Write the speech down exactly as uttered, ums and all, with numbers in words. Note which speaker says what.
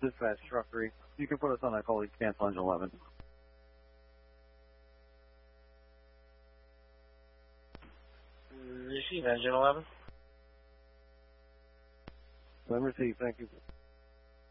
Speaker 1: Dispatch, truck three. You can put us on that call. You can cancel engine eleven.
Speaker 2: Receive engine eleven.
Speaker 1: Let me receive. Thank you.